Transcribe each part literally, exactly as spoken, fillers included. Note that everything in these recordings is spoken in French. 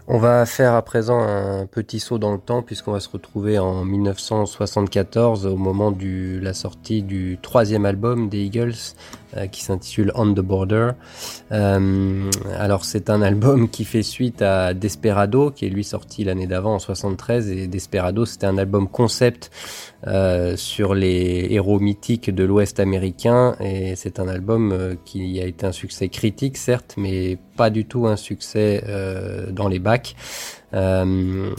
On va faire à présent un petit saut dans le temps puisqu'on va se retrouver en dix-neuf cent soixante-quatorze au moment de la sortie du troisième album des Eagles euh, qui s'intitule On the Border. Euh, alors c'est un album qui fait suite à Desperado qui est lui sorti l'année d'avant en soixante-treize, et Desperado c'était un album concept euh, sur les héros mythiques de l'Ouest américain, et c'est un album euh, qui a été un succès critique certes, mais pas du tout un succès euh, dans les bacs. Euh,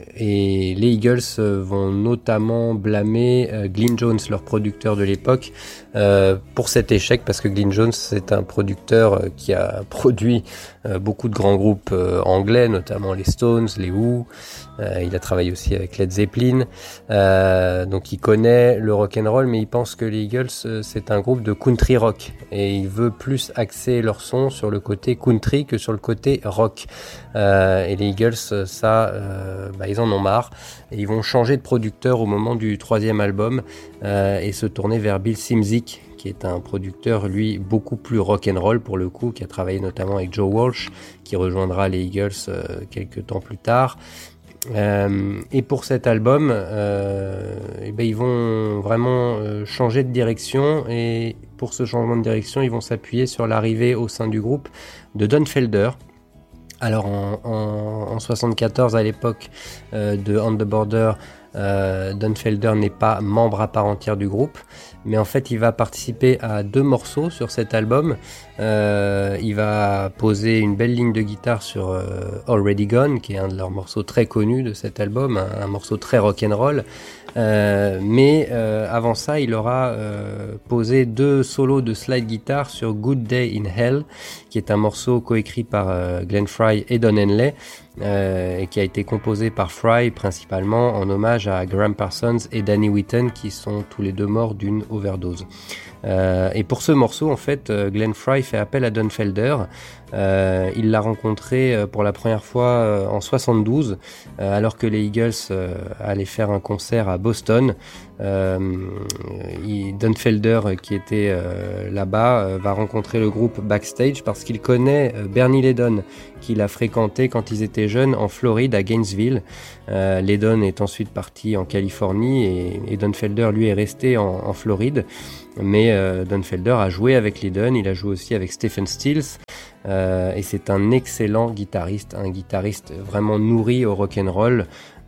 et les Eagles vont notamment blâmer euh, Glyn Johns, leur producteur de l'époque, euh, pour cet échec, parce que Glyn Johns c'est un producteur euh, qui a produit euh, beaucoup de grands groupes euh, anglais, notamment les Stones, les Who. Euh, il a travaillé aussi avec Led Zeppelin, euh, donc il connaît le rock'n'roll, mais il pense que les Eagles euh, c'est un groupe de country rock, et il veut plus axer leur son sur le côté country que sur le côté rock. Euh, et les Eagles, ça, euh, bah, ils en ont marre, et ils vont changer de producteur au moment du troisième album euh, et se tourner vers Bill Szymczyk, qui est un producteur, lui, beaucoup plus rock'n'roll pour le coup, qui a travaillé notamment avec Joe Walsh, qui rejoindra les Eagles euh, quelques temps plus tard. Euh, et pour cet album, euh, eh ben, ils vont vraiment euh, changer de direction, et pour ce changement de direction, ils vont s'appuyer sur l'arrivée au sein du groupe de Don Felder. Alors en, en, en soixante-quatorze, à l'époque euh, de On the Border, euh, Don Felder n'est pas membre à part entière du groupe, mais en fait il va participer à deux morceaux sur cet album. Euh, il va poser une belle ligne de guitare sur euh, Already Gone, qui est un de leurs morceaux très connus de cet album, un, un morceau très rock'n'roll. Euh, mais euh, avant ça, il aura euh, posé deux solos de slide guitare sur Good Day in Hell, qui est un morceau coécrit par euh, Glenn Frey et Don Henley, euh, et qui a été composé par Frey principalement en hommage à Graham Parsons et Danny Whitten, qui sont tous les deux morts d'une overdose. Euh, et pour ce morceau, en fait, Glenn Frey fait appel à Don Felder. Euh, il l'a rencontré euh, pour la première fois euh, en soixante-douze, euh, alors que les Eagles euh, allaient faire un concert à Boston. Euh, il, Don Felder, qui était euh, là-bas, euh, va rencontrer le groupe backstage parce qu'il connaît euh, Bernie Leadon, qu'il a fréquenté quand ils étaient jeunes en Floride, à Gainesville. Euh, Leadon est ensuite parti en Californie, et, et Don Felder, lui, est resté en, en Floride. Mais euh, Don Felder a joué avec Leadon, il a joué aussi avec Stephen Stills, euh, et c'est un excellent guitariste, un guitariste vraiment nourri au rock'n'roll,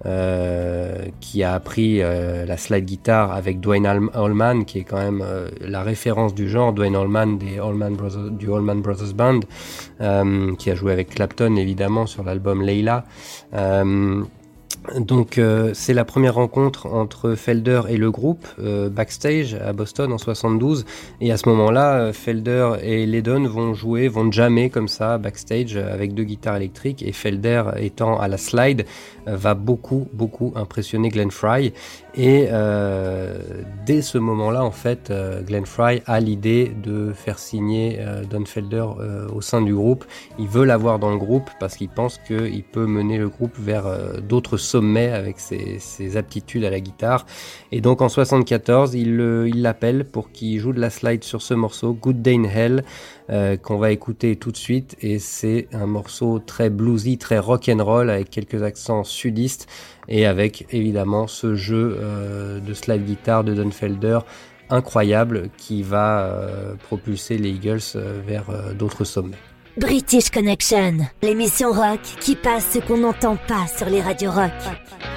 euh, qui a appris euh, la slide guitar avec Duane Allman, qui est quand même euh, la référence du genre. Duane Allman des Allman Brothers, du Allman Brothers Band, euh, qui a joué avec Clapton évidemment sur l'album Layla. Euh, Donc euh, c'est la première rencontre entre Felder et le groupe euh, backstage à Boston en soixante-douze, et à ce moment-là, Felder et Leadon vont jouer, vont jammer comme ça backstage avec deux guitares électriques, et Felder, étant à la slide, euh, va beaucoup beaucoup impressionner Glenn Frey, et euh, dès ce moment-là, en fait, euh, Glenn Frey a l'idée de faire signer euh, Don Felder euh, au sein du groupe. Il veut l'avoir dans le groupe parce qu'il pense qu'il peut mener le groupe vers euh, d'autres sommet avec ses, ses aptitudes à la guitare. Et donc en soixante-quatorze, il, euh, il l'appelle pour qu'il joue de la slide sur ce morceau, Good Day in Hell, euh, qu'on va écouter tout de suite. Et c'est un morceau très bluesy, très rock'n'roll, avec quelques accents sudistes, et avec évidemment ce jeu euh, de slide guitare de Don Felder incroyable, qui va euh, propulser les Eagles euh, vers euh, d'autres sommets. British Connection, l'émission rock qui passe ce qu'on n'entend pas sur les radios rock.